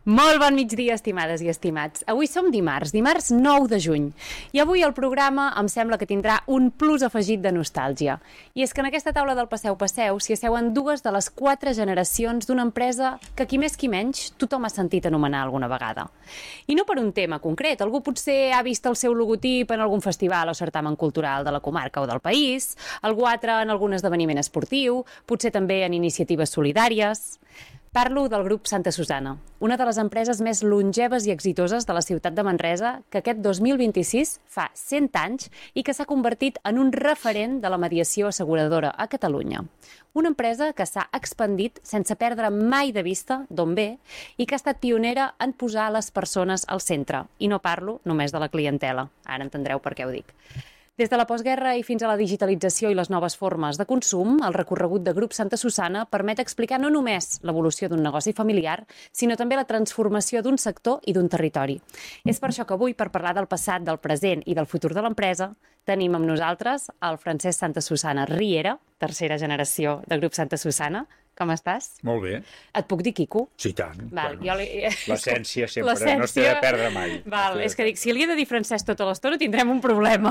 Molt bon migdia, estimades i estimats. Avui som dimarts 9 de juny. I avui el programa em sembla que tindrà un plus afegit de nostàlgia. I és que en aquesta taula del Passeu s'hi asseuen dues de les 4 generacions d'una empresa que qui més qui menys tothom ha sentit anomenar alguna vegada. I no per un tema concret. Algú potser ha vist el seu logotip en algun festival o certamen cultural de la comarca o del país, algú altre en algun esdeveniment esportiu, potser també en iniciatives solidàries. Parlo del grup Santa Susana, una de les empreses més longeves i exitoses de la ciutat de Manresa, que aquest 2026 fa 100 anys i que s'ha convertit en un referent de la mediació asseguradora a Catalunya. Una empresa que s'ha expandit sense perdre mai de vista d'on ve i que ha estat pionera en posar les persones al centre. I no parlo només de la clientela, ara entendreu per què ho dic. Des de la postguerra i fins a la digitalització i les noves formes de consum, el recorregut de Grup Santa Susana permet explicar no només l'evolució d'un negoci familiar, sinó també la transformació d'un sector i d'un territori. És per això que avui, per parlar del passat, del present i del futur de l'empresa, tenim amb nosaltres el Francesc Santa Susana Riera, tercera generació de Grup Santa Susana. Com estàs? Molt bé. Et puc dir Quico? Sí, tant. Val, bueno, l'essència sempre no es té de perdre mai. Val, és que dic, si li he de dir Francesc tota l'estona tindrem un problema.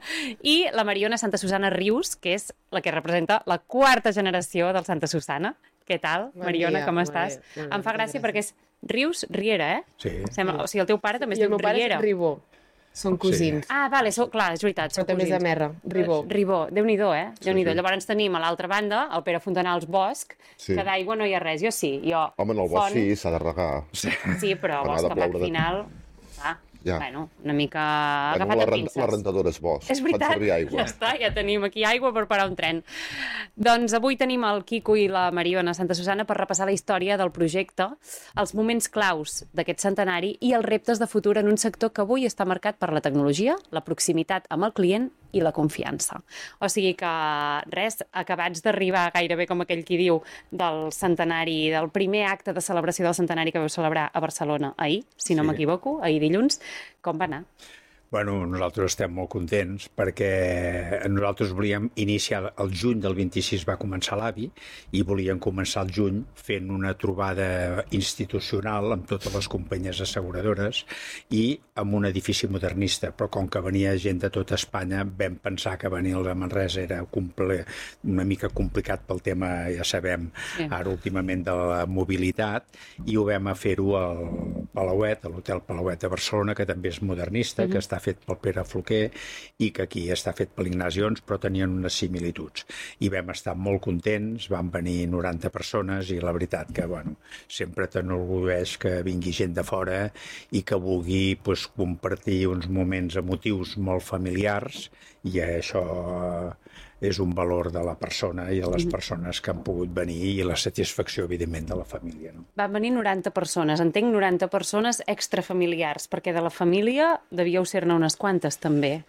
I la Mariona Santa Susana Rius, que és la que representa la 4a generació del Santa Susana. Què tal, Mariona, com estàs? Em fa gràcia perquè és Rius Riera, eh? Sí. O sigui, el teu pare també es diu Riera. I el meu pare és Ribó. Són cosins. Ah, vale, clar, és veritat, són però també cosins. és de Merra, Ribó. Ribó, Déu-n'hi-do, eh? Déu-n'hi-do. Sí. Llavors tenim a l'altra banda el Pere Fontanals Bosch, Sí. que d'aigua no hi ha res. Jo sí, jo... Home, en el bosc sí, s'ha de regar. Sí, però Quan ha Bosch de cap ploure. final... Ja. Bueno, una mica Bueno, agafat a pinces. la rentadora és bosc. És veritat, Fan servir aigua. ja està, ja tenim aquí aigua per parar un tren. Doncs avui tenim el Quico i la Mariona Santa Susana per repassar la història del projecte, els moments claus d'aquest centenari i els reptes de futur en un sector que avui està marcat per la tecnologia, la proximitat amb el client i la confiança. O sigui que, res, acabats d'arribar gairebé com aquell qui diu del centenari, del primer acte de celebració del centenari que vau celebrar a Barcelona ahir, si no m'equivoco, ahir dilluns. Com va anar? Bueno, nosaltres estem molt contents perquè nosaltres volíem iniciar el juny del 26 va començar l'AVI i volíem començar el juny fent una trobada institucional amb totes les companyies asseguradores i amb un edifici modernista, però com que venia gent de tota Espanya vam pensar que venir a Manresa era una mica complicat pel tema, ja sabem, ara últimament de la mobilitat i ho vam a fer-ho al Palauet, a l'Hotel Palauet de Barcelona, que també és modernista, que està fet pel Pere Floquer i que aquí està fet per l'Ignasi Ons, però tenien unes similituds. I vam estar molt contents, van venir 90 persones i la veritat que, bueno, sempre t'enorgulleix que vingui gent de fora i que vulgui compartir uns moments emotius molt familiars i això és un valor de la persona i de les persones que han pogut venir i la satisfacció, evidentment, de la família. No? Van venir 90 persones, entenc 90 persones extrafamiliars, perquè de la família devíeu ser-ne unes quantes, també.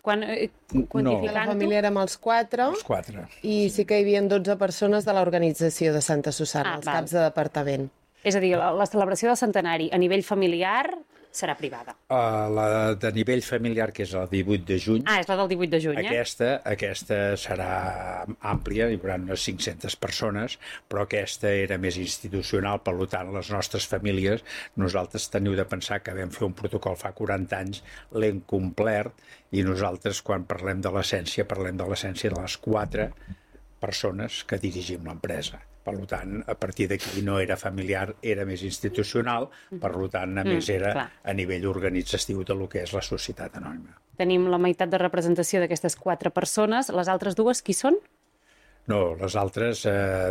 De la família érem els 4. Els 4. I sí que hi havia 12 persones de l'organització de Santa Susana, els caps de departament. És a dir, la celebració del centenari a nivell familiar serà privada. La de nivell familiar, que és el 18 de juny. Ah, és la del 18 de juny, Aquesta serà àmplia, hi haurà unes 500 persones, però aquesta era més institucional, per tant, les nostres famílies, nosaltres teniu de pensar que vam fer un protocol fa 40 anys, l'hem complert, i nosaltres, quan parlem de l'essència de les 4 persones que dirigim l'empresa. Per tant, a partir d'aquí no era familiar, era més institucional, per tant, a més era a nivell organitzatiu de lo que és la societat anònima. Tenim la meitat de representació d'aquestes 4 persones. Les altres dues, qui són? No, les altres...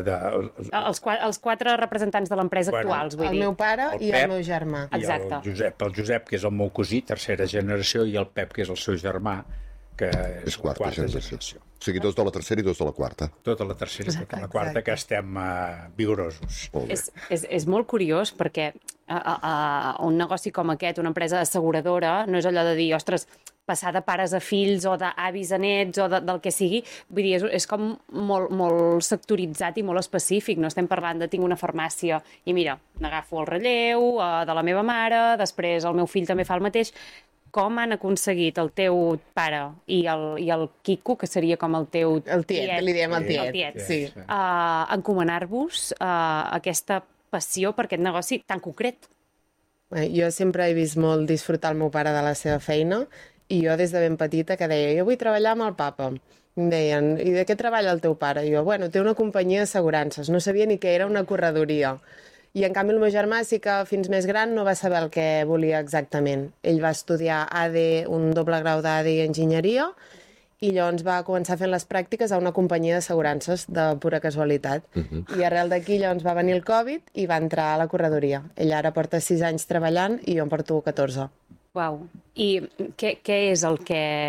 Els 4 representants de l'empresa actuals, vull dir. El meu pare i el meu germà. Exacte. El Josep, que és el meu cosí, tercera generació, i el Pep, que és el seu germà, que és quarta generació. O sigui, 2 de la tercera i 2 de la quarta. Tota la tercera i tota la quarta, que estem vigorosos. És molt curiós perquè un negoci com aquest, una empresa asseguradora, no és allò de dir, ostres, passar de pares a fills o d'avis a nets o del que sigui, vull dir, és com molt sectoritzat i molt específic, no estem parlant de tinc una farmàcia i mira, n'agafo el relleu de la meva mare, després el meu fill també fa el mateix. Com han aconseguit el teu pare i el Quico, que seria com el teu El tiet, li diem el tiet. Sí. Encomanar-vos aquesta passió per aquest negoci tan concret? Jo sempre he vist molt disfrutar el meu pare de la seva feina i jo des de ben petita que deia jo vull treballar amb el papa. Em deien, i de què treballa el teu pare? I jo, bueno, té una companyia d'assegurances. No sabia ni què era una corredoria. I en canvi el meu germà sí que fins més gran no va saber el que volia exactament. Ell va estudiar AD, un doble grau d'AD i enginyeria, i llavors va començar fent les pràctiques a una companyia d'assegurances de pura casualitat. I arrel d'aquí llavors va venir el Covid i va entrar a la corredoria. Ell ara porta 6 anys treballant i jo en porto 14. Uau. I què és el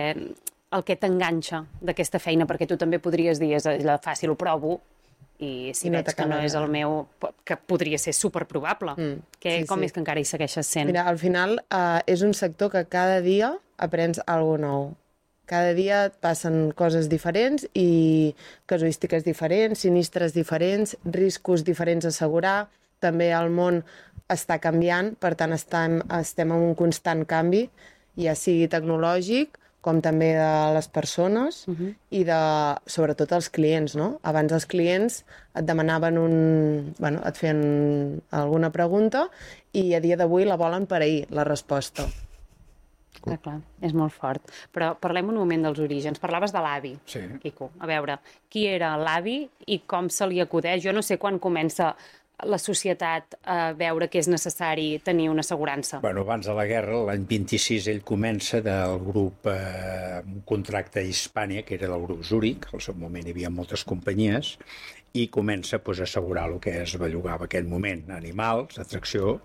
que t'enganxa d'aquesta feina? Perquè tu també podries dir, és allò fàcil, ho provo, i si veig que no és el meu, que podria ser superprobable. Com és que encara hi segueixes sent? Mira, al final és un sector que cada dia aprens alguna nou. Cada dia et passen coses diferents i casuístiques diferents, sinistres diferents, riscos diferents a assegurar. També el món està canviant, per tant estem en un constant canvi, ja sigui tecnològic, com també de les persones i sobretot els clients, no? Abans els clients et demanaven et feien alguna pregunta i a dia d'avui la volen per ahir, la resposta. Clar, és molt fort. Però parlem un moment dels orígens. Parlaves de l'avi, Quico. A veure, qui era l'avi i com se li acudeix? Jo no sé quan comença la societat a veure que és necessari tenir una assegurança. Bueno, abans de la guerra, l'any 26, ell comença del grup, un contracte a Hispània, que era del grup Zurich, al seu moment hi havia moltes companyies, i comença a assegurar el que es bellugava en aquell moment, animals, atracció,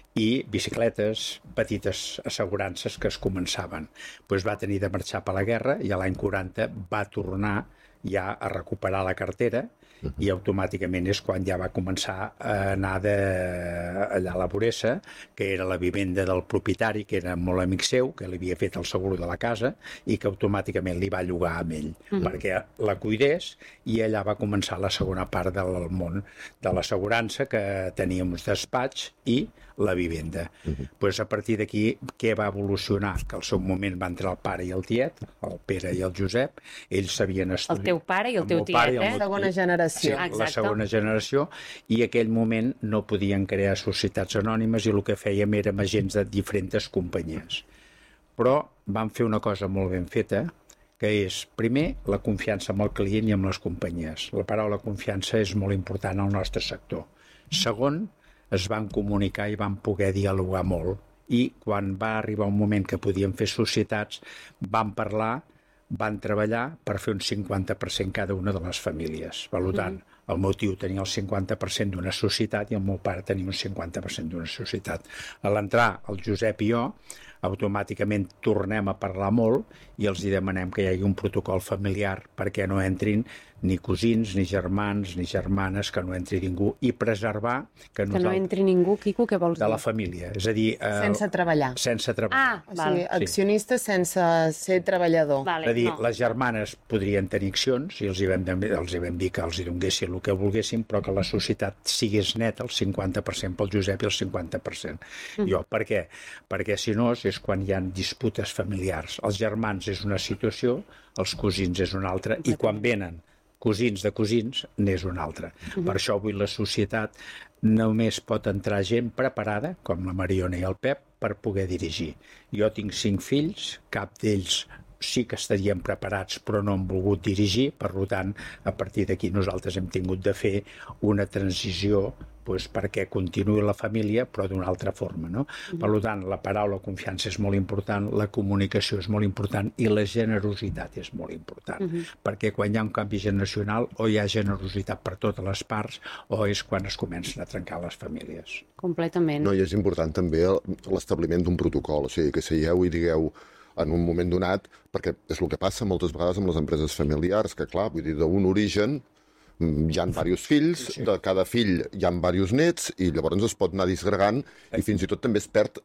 i bicicletes, petites assegurances que es començaven. Va tenir de marxar per la guerra i a l'any 40 va tornar ja a recuperar la cartera i automàticament és quan ja va començar a anar allà a la Voresa, que era la vivenda del propietari, que era molt amic seu, que li havia fet el seguro de la casa i que automàticament li va llogar amb ell perquè la cuidés, i allà va començar la segona part del món de l'assegurança, que tenia uns despatx i la vivenda. A partir d'aquí, què va evolucionar? Que al seu moment va entrar el pare i el tiet, el Pere i el Josep, ells sabien estudiar. El teu pare i el teu tiet, La segona generació. Sí, la segona generació, i en aquell moment no podien crear societats anònimes i el que fèiem érem agents de diferents companyies. Però van fer una cosa molt ben feta, que és, primer, la confiança amb el client i amb les companyies. La paraula confiança és molt important al nostre sector. Segon, es van comunicar i van poder dialogar molt. I quan va arribar un moment que podien fer societats, van parlar, van treballar per fer un 50% cada una de les famílies. Per tant, el meu tio tenia el 50% d'una societat i el meu pare tenia un 50% d'una societat. A l'entrar el Josep i jo, automàticament tornem a parlar molt i els demanem que hi hagi un protocol familiar perquè no entrin ni cosins, ni germans, ni germanes, que no entri ningú, i preservar que no entri ningú, Quico, què vols dir? De la família, és a dir... Sense treballar. Sense treballar. O sigui, accionista sense ser treballador. És a dir, les germanes podrien tenir accions i els hi vam dir que els hi donguessin el que volguessin, però que la societat sigués neta, el 50% pel Josep i el 50%. Jo, per què? Perquè si no és quan hi ha disputes familiars. Els germans és una situació, els cosins és una altra, i quan venen cosins de cosins n'és una altra. Per això avui la societat només pot entrar gent preparada, com la Mariona i el Pep, per poder dirigir. Jo tinc 5 fills, cap d'ells sí que estarien preparats però no han volgut dirigir, per tant, a partir d'aquí nosaltres hem tingut de fer una transició perquè continuï la família, però d'una altra forma. Per tant, la paraula confiança és molt important, la comunicació és molt important i la generositat és molt important, perquè quan hi ha un canvi generacional o hi ha generositat per totes les parts o és quan es comencen a trencar les famílies. Completament. No, i és important també l'establiment d'un protocol, o sigui, que seieu i digueu en un moment donat, perquè és el que passa moltes vegades amb les empreses familiars, que clar, vull dir, d'un origen hi ha diversos fills, de cada fill hi ha diversos nets, i llavors es pot anar disgregant i fins i tot també es perd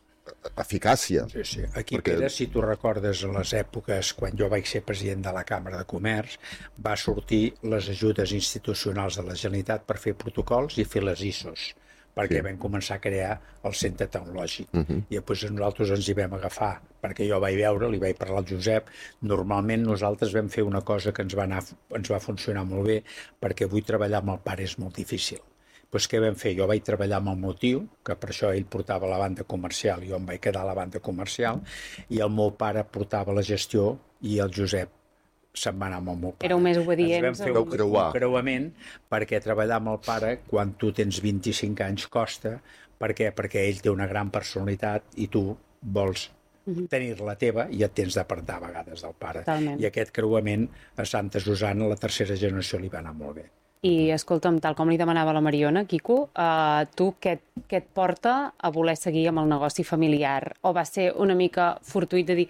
eficàcia. Sí. Aquí, Pere, si tu recordes les èpoques quan jo vaig ser president de la Càmera de Comerç, va sortir les ajudes institucionals de la Generalitat per fer protocols i fer les ISOs, perquè vam començar a crear el centre tecnològic. I després nosaltres ens hi vam agafar, perquè jo vaig veure, li vaig parlar al Josep, normalment nosaltres vam fer una cosa que ens va funcionar molt bé, perquè avui treballar amb el pare és molt difícil. Doncs què vam fer? Jo vaig treballar amb el meu tio, que per això ell portava la banda comercial, jo em vaig quedar a la banda comercial, i el meu pare portava la gestió i el Josep se'n va anar amb el meu pare. Éreu més obedients. Ens vam fer un creuament, perquè treballar amb el pare, quan tu tens 25 anys, costa. Per què? Perquè ell té una gran personalitat i tu vols tenir la teva i et tens d'apartar a vegades del pare. Totalment. I aquest creuament a Santa Susana, la tercera generació, li va anar molt bé. I, escolta'm, tal com li demanava la Mariona, Quico, tu què et porta a voler seguir amb el negoci familiar? O va ser una mica fortuït de dir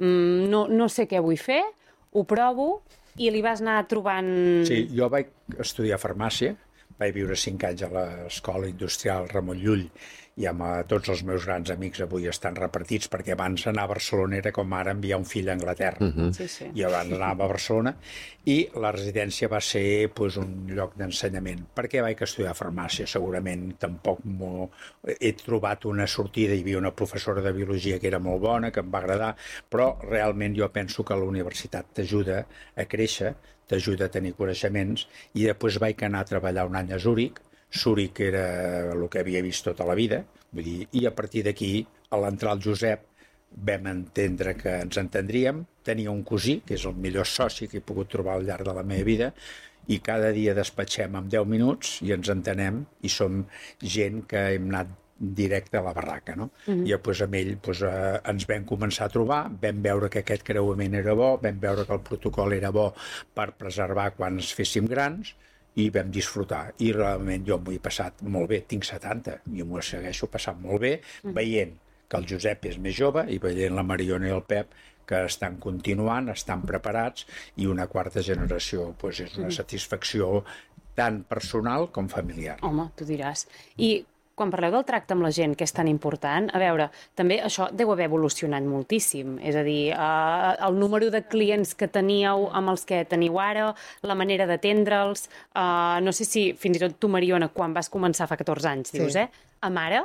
no sé què vull fer, ho provo, i li vas anar trobant... Sí, jo vaig estudiar farmàcia, vaig viure 5 anys a l'Escola Industrial Ramon Llull i amb tots els meus grans amics avui estan repartits, perquè abans anar a Barcelona era com ara enviar un fill a Anglaterra. Sí. I abans anava a Barcelona i la residència va ser un lloc d'ensenyament. Per què vaig estudiar farmàcia? Segurament tampoc he trobat una sortida. Hi havia una professora de biologia que era molt bona, que em va agradar, però realment jo penso que la universitat t'ajuda a créixer, t'ajuda a tenir coneixements, i després vaig anar a treballar un any a Zúrich. Zúrich era el que havia vist tota la vida, vull dir, i a partir d'aquí, a l'entrar el Josep, vam entendre que ens entendríem. Tenia un cosí, que és el millor soci que he pogut trobar al llarg de la meva vida, i cada dia despatxem en 10 minuts i ens entenem, i som gent que hem anat directe a la barraca, no? I amb ell ens vam començar a trobar, vam veure que aquest creuament era bo, vam veure que el protocol era bo per preservar quan ens féssim grans, i vam disfrutar. I realment jo m'ho he passat molt bé, tinc 70, i m'ho segueixo passant molt bé, veient que el Josep és més jove i veient la Mariona i el Pep que estan continuant, estan preparats, i una quarta generació és una satisfacció tant personal com familiar. Home, tu diràs. I quan parleu del tracte amb la gent, que és tan important, a veure, també això deu haver evolucionat moltíssim. És a dir, el número de clients que teníeu amb els que teniu ara, la manera d'atendre'ls, no sé si fins i tot tu, Mariona, quan vas començar fa 14 anys, dius, amb ara...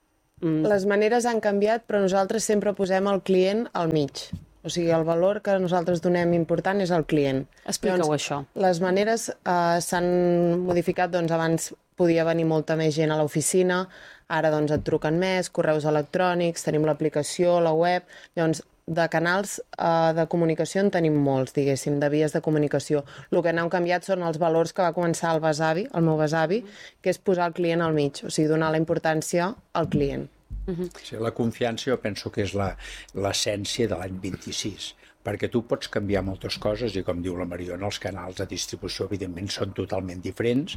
Les maneres han canviat, però nosaltres sempre posem el client al mig. O sigui, el valor que nosaltres donem important és el client. Expliqueu això. Les maneres s'han modificat, abans podia venir molta més gent a l'oficina, ara et truquen més, correus electrònics, tenim l'aplicació, la web, llavors de canals de comunicació en tenim molts, diguéssim, de vies de comunicació. El que n'han canviat són els valors que va començar el besavi, el meu besavi, que és posar el client al mig, o sigui, donar la importància al client. Sí, la confiança jo penso que és l'essència de l'any 26, perquè tu pots canviar moltes coses i, com diu la Mariona, els canals de distribució evidentment són totalment diferents,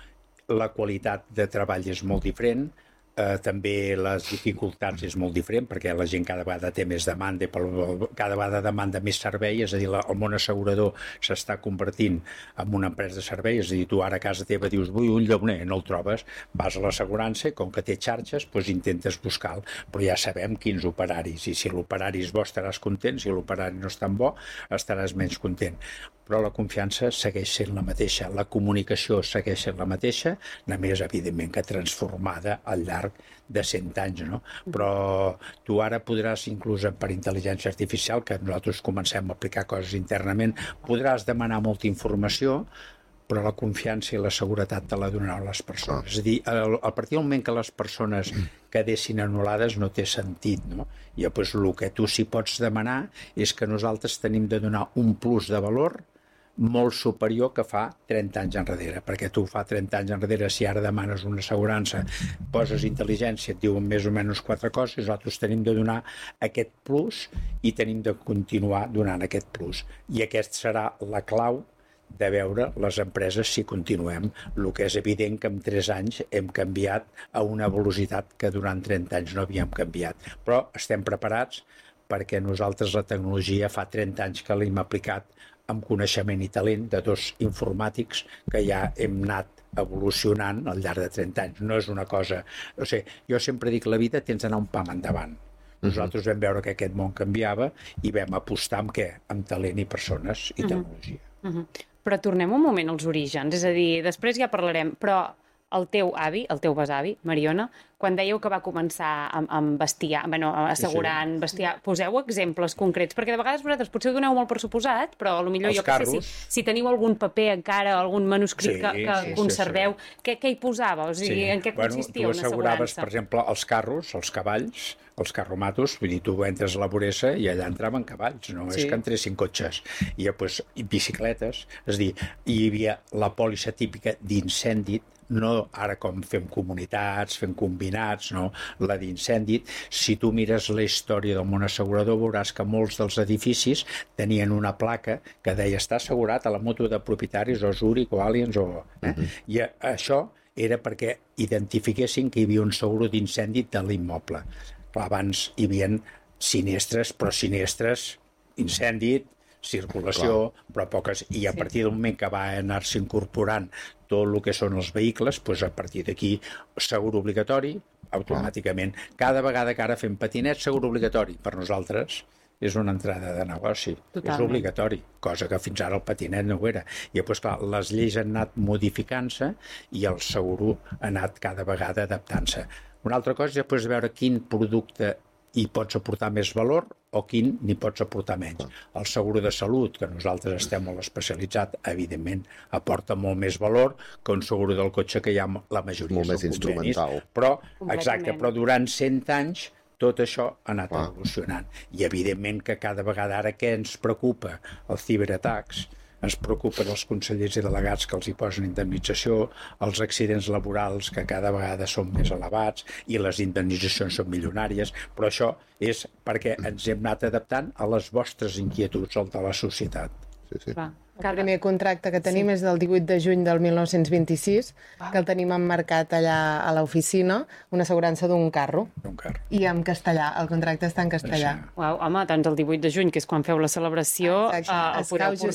la qualitat de treball és molt diferent, també les dificultats és molt diferent, perquè la gent cada vegada té més demanda i cada vegada demanda més servei, és a dir, el món assegurador s'està convertint en una empresa de servei, és a dir, tu ara a casa teva dius vull un llauner, no el trobes, vas a l'assegurança, com que té xarxes, intentes buscar-lo, però ja sabem quins operaris, i si l'operari és bo estaràs content, si l'operari no és tan bo estaràs menys content. Però la confiança segueix sent la mateixa, la comunicació segueix sent la mateixa, només, evidentment, que transformada al llarg de 100 anys, no? Però tu ara podràs, inclús per intel·ligència artificial, que nosaltres comencem a aplicar coses internament, podràs demanar molta informació, però la confiança i la seguretat te la donaran les persones. És a dir, a partir del moment que les persones quedessin anul·lades no té sentit, no? I llavors el que tu sí pots demanar és que nosaltres tenim de donar un plus de valor molt superior que fa 30 anys enrere, perquè tu fa 30 anys enrere, si ara demanes una assegurança, poses intel·ligència, et diuen més o menys 4 coses, nosaltres tenim de donar aquest plus i tenim de continuar donant aquest plus. I aquest serà la clau de veure les empreses si continuem. El que és evident que en 3 anys hem canviat a una velocitat que durant 30 anys no havíem canviat. Però estem preparats perquè nosaltres la tecnologia fa 30 anys que l'hem aplicat amb coneixement i talent de 2 informàtics que ja hem anat evolucionant al llarg de 30 anys. No és una cosa... O sigui, jo sempre dic que la vida tens d'anar un pam endavant. Nosaltres vam veure que aquest món canviava i vam apostar amb què? Amb talent i persones i tecnologia. Però tornem un moment als orígens, és a dir, després ja parlarem, però el teu avi, el teu besavi, Mariona, quan dèieu que va començar amb bestiar, assegurant bestiar, poseu exemples concrets, perquè de vegades vosaltres potser ho doneu molt per suposat, però potser jo que sé, si teniu algun paper encara, algun manuscrit que conserveu, què hi posava? O sigui, en què consistia una assegurança? Tu asseguraves, per exemple, els carros, els cavalls, els carromatos, vull dir, tu entres a la voresa i allà entraven cavalls, no és que entressin cotxes. I bicicletes, és a dir, hi havia la pòlissa típica d'incendi, no ara com fem comunitats, fem combinats, no, la d'incendi. Si tu mires la història del món assegurador veuràs que molts dels edificis tenien una placa que deia està assegurat a la mútua de propietaris o Zurich o Allianz I això era perquè identifiquessin que hi havia un seguro d'incendi de l'immoble. Abans hi havia sinistres, però sinistres, incendi, circulació, però poques, i a partir del moment que va anar-se incorporant tot el que són els vehicles, doncs a partir d'aquí seguro obligatori, automàticament. Cada vegada que ara fem patinets, seguro obligatori. Per nosaltres és una entrada de negoci. Totalment. És obligatori, cosa que fins ara el patinet no ho era. I doncs, clar, les lleis han anat modificant-se i el seguro ha anat cada vegada adaptant-se. Una altra cosa és després veure quin producte hi pots aportar més valor o quin n'hi pots aportar menys. El seguro de salut, que nosaltres estem molt especialitzat, evidentment aporta molt més valor que un seguro del cotxe que hi ha la majoria molt més instrumental. Però, exacte, però durant 100 anys tot això ha anat evolucionant. I evidentment que cada vegada ara què ens preocupa? Els ciberatacs. Ens preocupen els consellers i delegats que els hi posen indemnització, els accidents laborals que cada vegada són més elevats i les indemnitzacions són milionàries, però això és perquè ens hem anat adaptant a les vostres inquietuds, al de la societat. Sí. El primer contracte que tenim és del 18 de juny del 1926, que el tenim emmarcat allà a l'oficina, una assegurança d'un carro. I en castellà, el contracte està en castellà. Uau, home, doncs el 18 de juny, que és quan feu la celebració, el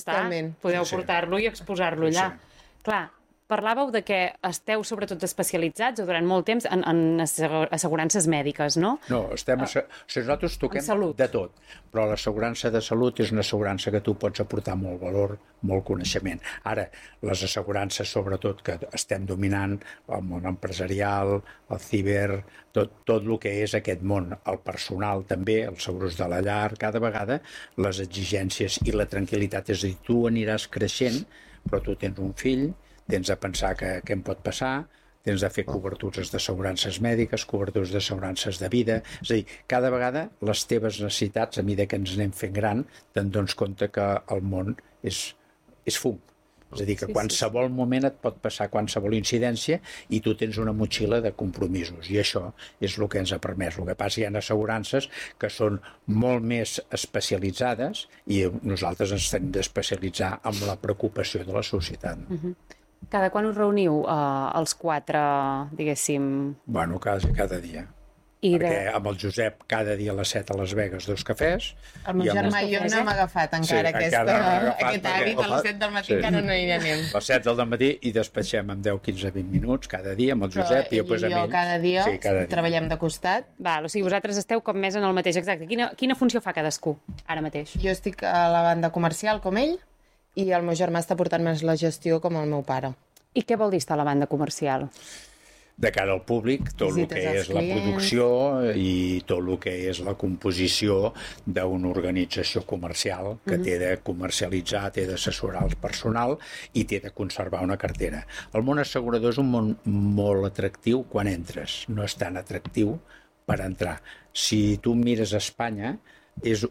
podeu portar-lo i exposar-lo allà. Clar, parlàveu de que esteu sobretot especialitzats o durant molt temps en assegurances mèdiques, no? No, nosaltres toquem de tot, però l'assegurança de salut és una assegurança que tu pots aportar molt valor, molt coneixement. Ara, les assegurances, sobretot, que estem dominant, el món empresarial, el ciber, tot el que és aquest món, el personal també, els seguros de la llar, cada vegada les exigències i la tranquil·litat, és a dir, tu aniràs creixent, però tu tens un fill, tens de pensar què em pot passar, tens de fer cobertures d'assegurances mèdiques, cobertures d'assegurances de vida. És a dir, cada vegada les teves necessitats, a mesura que ens anem fent gran, te'n dones compte que el món és fum. És a dir, que qualsevol moment et pot passar qualsevol incidència i tu tens una motxilla de compromisos. I això és el que ens ha permès. El que passa, hi ha assegurances que són molt més especialitzades i nosaltres ens hem d'especialitzar amb la preocupació de la societat. Cada quan us reuniu els quatre, diguéssim? Bueno, cada dia. Perquè amb el Josep cada dia a les 7 a Las Vegas 2 cafès. El meu germà i jo no hem agafat encara aquest hàbit, a les 7 del matí encara no hi anem. A les 7 del matí i despatxem en 10, 15, 20 minuts cada dia amb el Josep i després amb ell. Cada dia treballem de costat. Val, o sigui, vosaltres esteu com més en el mateix, exacte. Quina funció fa cadascú ara mateix? Jo estic a la banda comercial com ell i el meu germà està portant més la gestió com el meu pare. I què vol dir estar a la banda comercial? De cara al públic, tot el que és la producció i tot el que és la composició d'una organització comercial que té de comercialitzar, té d'assessorar el personal i té de conservar una cartera. El món assegurador és un món molt atractiu quan entres, no és tan atractiu per entrar. Si tu mires a Espanya, és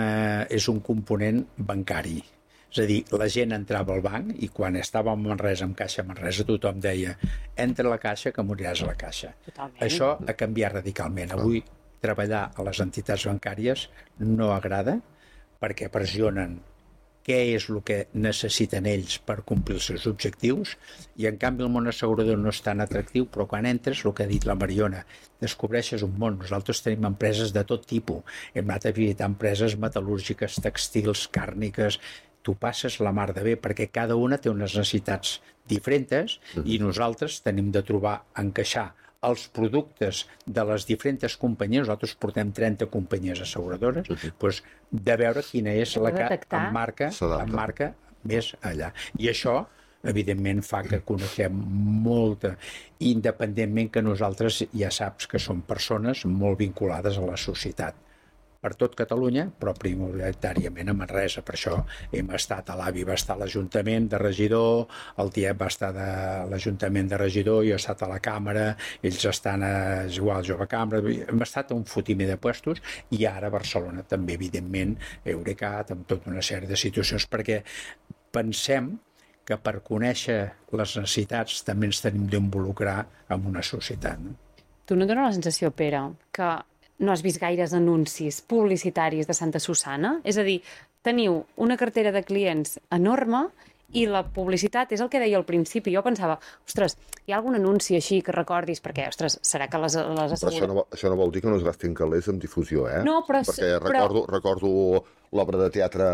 un component bancari. És a dir, la gent entrava al banc i quan estava a Manresa, amb Caixa Manresa, tothom deia entra a la Caixa que moriràs a la Caixa. Totalment. Això ha canviat radicalment. Avui treballar a les entitats bancàries no agrada perquè pressionen què és el que necessiten ells per complir els seus objectius i en canvi el món assegurador no és tan atractiu, però quan entres, el que ha dit la Mariona, descobreixes un món. Nosaltres tenim empreses de tot tipus. Hem anat a visitar empreses metal·lúrgiques, tèxtils, càrniques. Tu passes la mar de bé perquè cada una té unes necessitats diferents i nosaltres tenim de trobar, encaixar els productes de les diferents companyies, nosaltres portem 30 companyies asseguradores, doncs de veure quina és la que emmarca més allà. I això evidentment fa que coneguem molta, independentment que nosaltres ja saps que som persones molt vinculades a la societat. Per tot Catalunya, però prioritàriament a Manresa. Per això hem estat, l'AVI va estar a l'Ajuntament de regidor, el Tiet va estar a l'Ajuntament de regidor, jo he estat a la Càmera, ells estan a Jove Cambra, hem estat a un fotimer de puestos, i ara a Barcelona també, evidentment, Eurecat, amb tota una sèrie de situacions, perquè pensem que per conèixer les necessitats també ens tenim d'involucrar en una societat. No? Tu no et dona la sensació, Pere, que no has vist gaires anuncis publicitaris de Santa Susanna? És a dir, teniu una cartera de clients enorme i la publicitat és el que deia al principi. Jo pensava, ostres, hi ha algun anunci així que recordis? Perquè, ostres, serà que les assegura... Però això no vol dir que no es gastin calés en difusió, eh? No, però... Perquè recordo l'obra de teatre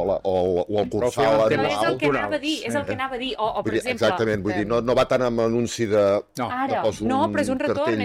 o el cursal Però anual. és el que anava a dir, és el que anava a dir. O per exemple... Exactament, vull dir, no va tant amb anunci de... Ara, no, però és un retorn,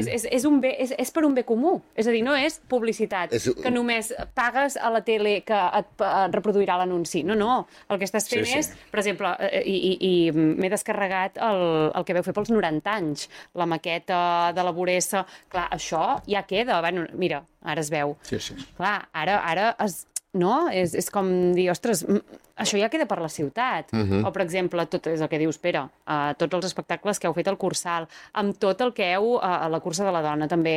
és per un bé comú. És a dir, no és publicitat, que només pagues a la tele que et reproduirà l'anunci. No, el que estàs fent és, per exemple, i m'he descarregat el que veu fer pels 90 anys, la maqueta de la Voressa. Clar, això ja queda. Bueno, mira, ara es veu. Sí. Clar, ara no? És com dir, ostres, això ja queda per la ciutat. O, per exemple, tot és el que dius, Pere, tots els espectacles que heu fet al Cursal, amb tot el que heu a la Cursa de la Dona, també...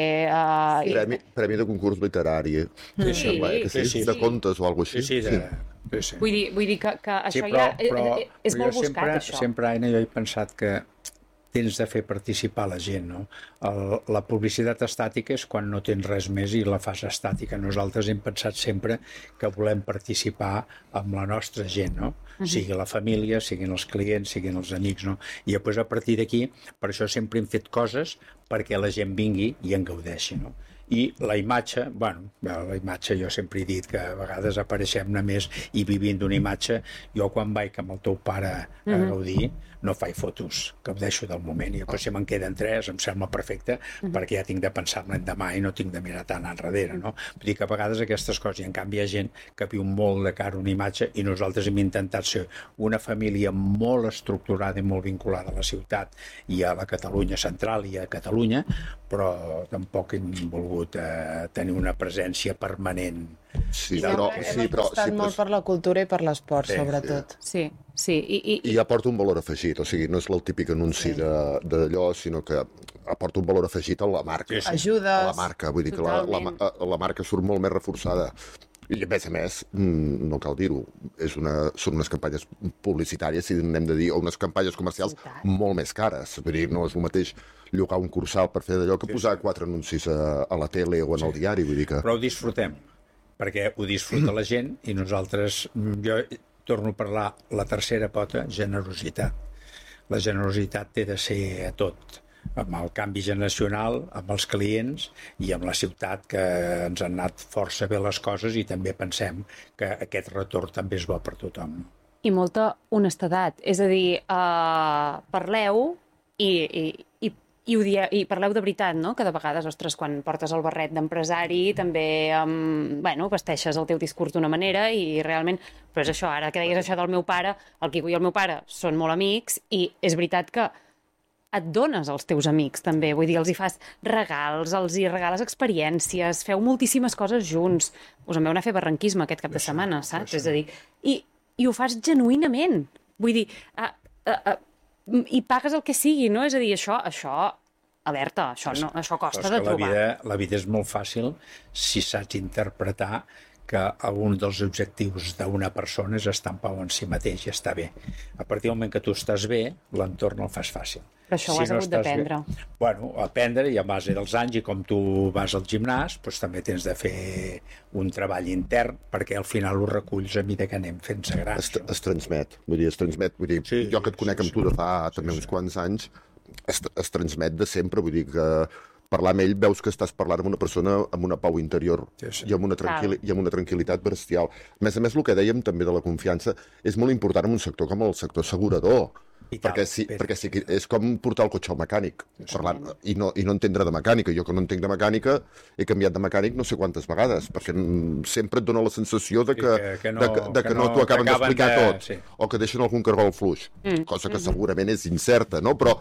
Premi de concurs literari. Sí. De contes o alguna cosa així. Sí. Vull dir que això ja és molt buscat, això. Sempre, Aina, jo he pensat que tens de fer participar la gent, no? La publicitat estàtica és quan no tens res més i la fas estàtica. Nosaltres hem pensat sempre que volem participar amb la nostra gent, no? Sigui la família, siguin els clients, siguin els amics, no? I després, a partir d'aquí, per això sempre hem fet coses perquè la gent vingui i en gaudeixi, no? I la imatge, la imatge jo sempre he dit que a vegades apareixem només i vivint d'una imatge. Jo quan vaig amb el teu pare a gaudir no faig fotos, gaudeixo del moment, i després si me'n queden 3 em sembla perfecte, perquè ja tinc de pensar en l'endemà i no tinc de mirar tant enrere, no? Vull dir que a vegades aquestes coses, i en canvi hi ha gent que viu molt de cara a una imatge, i nosaltres hem intentat ser una família molt estructurada i molt vinculada a la ciutat i a la Catalunya central i a Catalunya, però tampoc hem volgut tenir una presència permanent. Hem apostat molt per la cultura i per l'esport, sobretot. Sí. I aporta un valor afegit, o sigui, no és el típic anunci d'allò, sinó que aporta un valor afegit a la marca. Ajudes. A la marca, vull dir que la marca surt molt més reforçada. I a més, no cal dir-ho, són unes campanyes publicitàries, si n'hem de dir, o unes campanyes comercials molt més cares. Vull dir, no és el mateix llogar un Cursal per fer d'allò que posar 4 anuncis a la tele o en el diari. Vull dir que... Però ho disfrutem, perquè ho disfruta la gent i nosaltres, jo torno a parlar, la tercera pota, generositat. La generositat té de ser a tot, amb el canvi generacional, amb els clients i amb la ciutat, que ens han anat força bé les coses, i també pensem que aquest retorn també és bo per tothom. I molta honestedat, és a dir, parleu i parleu de veritat, no? Que de vegades, ostres, quan portes el barret d'empresari també, vesteixes el teu discurs d'una manera i realment... Però és això, ara que deies això del meu pare, el Quico i el meu pare són molt amics i és veritat que et dones als teus amics, també. Vull dir, els hi fas regals, els hi regales experiències, feu moltíssimes coses junts. Us en veu anar a fer barranquisme aquest cap de setmana, saps? És a dir, i ho fas genuïnament. Vull dir, i pagues el que sigui, no? És a dir, això alerta, això costa de trobar. La vida és molt fàcil si saps interpretar que un dels objectius d'una persona és estar en pau en si mateix i estar bé. A partir del moment que tu estàs bé, l'entorn el fas fàcil. Però això ho has hagut d'aprendre. Aprendre, i a base dels anys, i com tu vas al gimnàs, també tens de fer un treball intern, perquè al final ho reculls a mesura que anem fent-se grans. Es transmet. Vull dir, jo que et conec amb tu de fa també uns quants anys, es transmet de sempre, vull dir que parlar amb ell veus que estàs parlant amb una persona amb una pau interior i amb una tranquil·litat bestial. A més, el que dèiem també de la confiança és molt important en un sector com el sector assegurador. Perquè sí, és com portar el cotxe al mecànic i no entendre de mecànica. Jo que no entenc de mecànica he canviat de mecànic no sé quantes vegades, perquè sempre et dona la sensació de que no t'ho acaben d'explicar tot, o que deixen algun cargol fluix, cosa que segurament és incerta, no? Però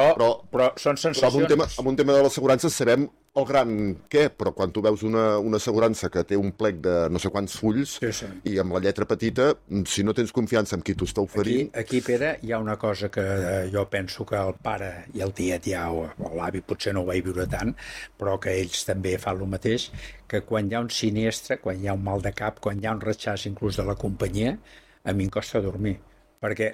són sensacions... Però amb un tema de l'assegurança sabem el gran què, però quan tu veus una assegurança que té un plec de no sé quants fulls i amb la lletra petita, si no tens confiança en qui t'ho està oferint... Aquí, Pere, hi ha una cosa que jo penso que el pare i el tiet o l'avi potser no ho vaig viure tant, però que ells també fan el mateix, que quan hi ha un sinistre, quan hi ha un mal de cap, quan hi ha un ratxàs inclús de la companyia, a mi em costa dormir, perquè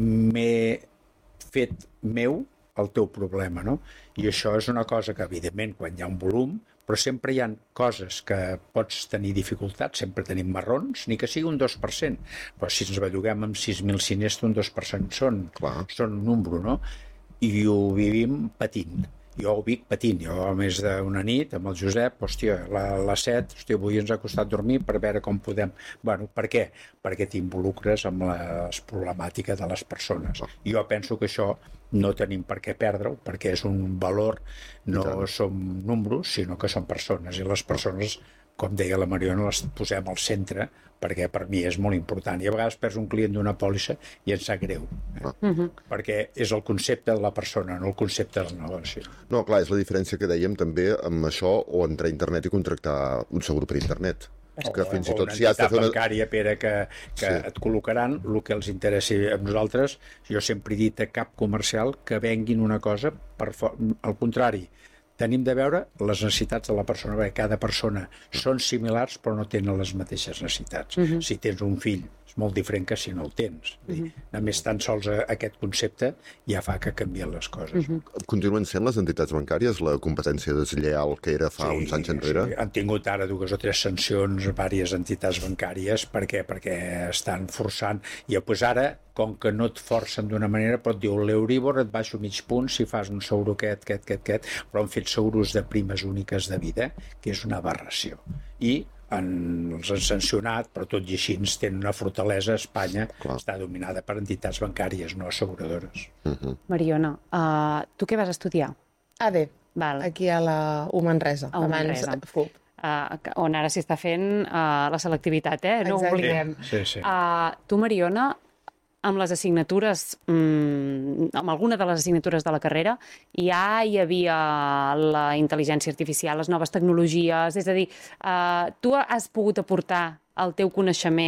m'he fet meu el teu problema, no? I això és una cosa que, evidentment, quan hi ha un volum, però sempre hi ha coses que pots tenir dificultats, sempre tenim marrons, ni que sigui un 2%, però si ens belluguem amb 6.000 sinistres, un 2% són un número, no? I ho vivim patint. Jo ho vic patint. Jo, a més d'una nit, amb el Josep, hòstia, a les 7, hòstia, avui ens ha costat dormir per veure com podem... Bueno, per què? Perquè t'involucres amb les problemàtiques de les persones. I jo penso que això no tenim per què perdre-ho, perquè és un valor, no som números, sinó que són persones. I les persones, com deia la Mariona, les posem al centre, perquè per mi és molt important. I a vegades perds un client d'una pòlissa i ens sap greu, perquè és el concepte de la persona, no el concepte del negoci. No, clar, és la diferència que dèiem també amb això o entrar a internet i contractar un segur per internet. Que fins i tot si has de fer una bancària, Pere, que et col·locaran el que els interessi a nosaltres. Jo sempre he dit a cap comercial que venguin una cosa al contrari. Tenim de veure les necessitats de la persona, perquè cada persona són similars però no tenen les mateixes necessitats. Si tens un fill és molt diferent que si no el tens. Només tan sols aquest concepte ja fa que canvien les coses. Continuen sent les entitats bancàries la competència deslleial que era fa uns anys enrere? Sí, han tingut ara 2 o 3 sancions diverses entitats bancàries perquè estan forçant. I doncs ara, com que no et forcen d'una manera, pot dir l'Euríbor et baixo mig punt si fas un seguro aquest, però han fet seguros de primes úniques de vida, que és una aberració. I els han sancionat, però tot i així tenen una fortalesa. Espanya està dominada per entitats bancàries, no asseguradores. Mariona, tu què vas estudiar? AD, aquí a la Manresa, abans FUP. On ara s'hi està fent la selectivitat, no ho oblidem. Sí. Tu, Mariona, amb les assignatures, amb alguna de les assignatures de la carrera, ja hi havia la intel·ligència artificial, les noves tecnologies, és a dir, tu has pogut aportar el teu coneixement